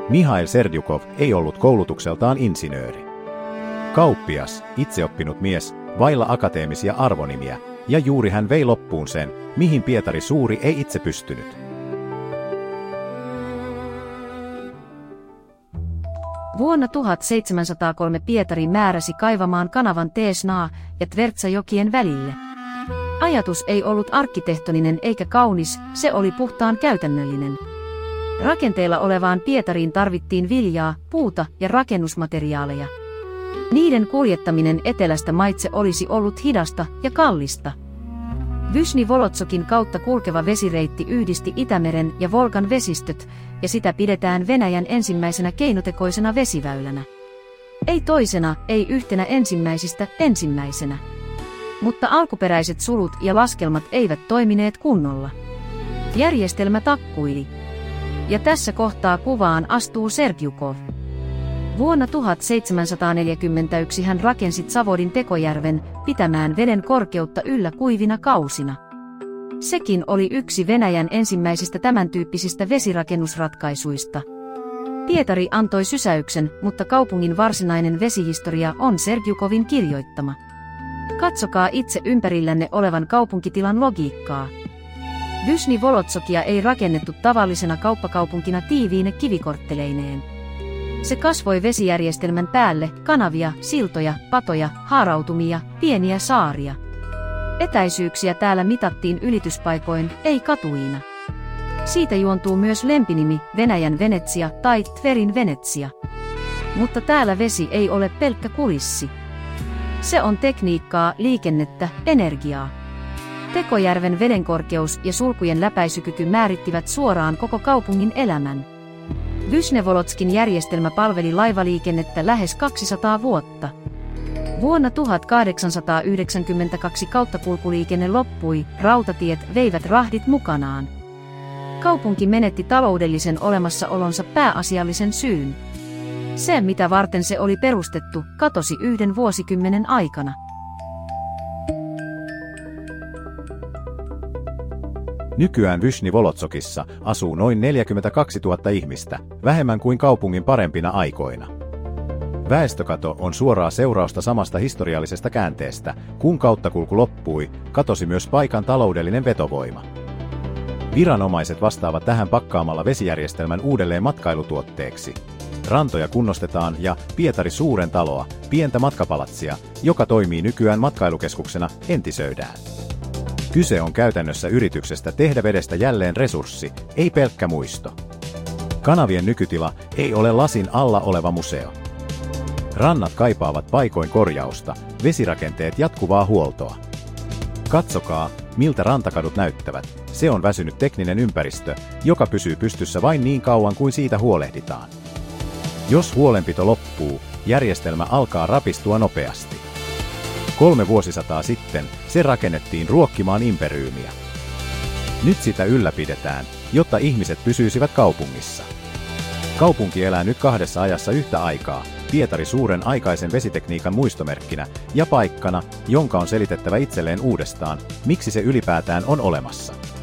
Mihail Serdyukov ei ollut koulutukseltaan insinööri. Kauppias, itseoppinut mies, vailla akateemisia arvonimiä, ja juuri hän vei loppuun sen, mihin Pietari Suuri ei itse pystynyt. Vuonna 1703 Pietari määräsi kaivamaan kanavan Teesnaa ja Tvertsajokien välille. Ajatus ei ollut arkkitehtoninen eikä kaunis, se oli puhtaan käytännöllinen. Rakenteilla olevaan Pietariin tarvittiin viljaa, puuta ja rakennusmateriaaleja. Niiden kuljettaminen etelästä maitse olisi ollut hidasta ja kallista. Vyšny-Volotsokin kautta kulkeva vesireitti yhdisti Itämeren ja Volgan vesistöt, ja sitä pidetään Venäjän ensimmäisenä keinotekoisena vesiväylänä. Ei toisena, ei yhtenä ensimmäisistä ensimmäisenä. Mutta alkuperäiset sulut ja laskelmat eivät toimineet kunnolla. Järjestelmä takkuili. Ja tässä kohtaa kuvaan astuu Serdyukov. Vuonna 1741 hän rakensi Zavodin Tekojärven pitämään veden korkeutta yllä kuivina kausina. Sekin oli yksi Venäjän ensimmäisistä tämän tyyppisistä vesirakennusratkaisuista. Pietari antoi sysäyksen, mutta kaupungin varsinainen vesihistoria on Serdyukovin kirjoittama. Katsokaa itse ympärillänne olevan kaupunkitilan logiikkaa. Vyšny-Volotsokia ei rakennettu tavallisena kauppakaupunkina tiiviine kivikortteleineen. Se kasvoi vesijärjestelmän päälle, kanavia, siltoja, patoja, haarautumia, pieniä saaria. Etäisyyksiä täällä mitattiin ylityspaikoin, ei katuina. Siitä juontuu myös lempinimi Venäjän Venetsia tai Tverin Venetsia. Mutta täällä vesi ei ole pelkkä kulissi. Se on tekniikkaa, liikennettä, energiaa. Tekojärven vedenkorkeus ja sulkujen läpäisykyky määrittivät suoraan koko kaupungin elämän. Vyšne-Volotskin järjestelmä palveli laivaliikennettä lähes 200 vuotta. Vuonna 1892 kauttakulkuliikenne loppui, rautatiet veivät rahdit mukanaan. Kaupunki menetti taloudellisen olemassaolonsa pääasiallisen syyn. Se, mitä varten se oli perustettu, katosi 1 vuosikymmenen aikana. Nykyään Vyšny-Volotsokissa asuu noin 42 000 ihmistä, vähemmän kuin kaupungin parempina aikoina. Väestökato on suoraa seurausta samasta historiallisesta käänteestä. Kun kauttakulku loppui, katosi myös paikan taloudellinen vetovoima. Viranomaiset vastaavat tähän pakkaamalla vesijärjestelmän uudelleen matkailutuotteeksi. Rantoja kunnostetaan ja Pietari Suuren taloa, pientä matkapalatsia, joka toimii nykyään matkailukeskuksena, entisöidään. Kyse on käytännössä yrityksestä tehdä vedestä jälleen resurssi, ei pelkkä muisto. Kanavien nykytila ei ole lasin alla oleva museo. Rannat kaipaavat paikoin korjausta, vesirakenteet jatkuvaa huoltoa. Katsokaa, miltä rantakadut näyttävät. Se on väsynyt tekninen ympäristö, joka pysyy pystyssä vain niin kauan kuin siitä huolehditaan. Jos huolenpito loppuu, järjestelmä alkaa rapistua nopeasti. 3 vuosisataa sitten se rakennettiin ruokkimaan imperyymiä. Nyt sitä ylläpidetään, jotta ihmiset pysyisivät kaupungissa. Kaupunki elää nyt 2 ajassa yhtä aikaa, Pietari Suuren aikaisen vesitekniikan muistomerkkinä ja paikkana, jonka on selitettävä itselleen uudestaan, miksi se ylipäätään on olemassa.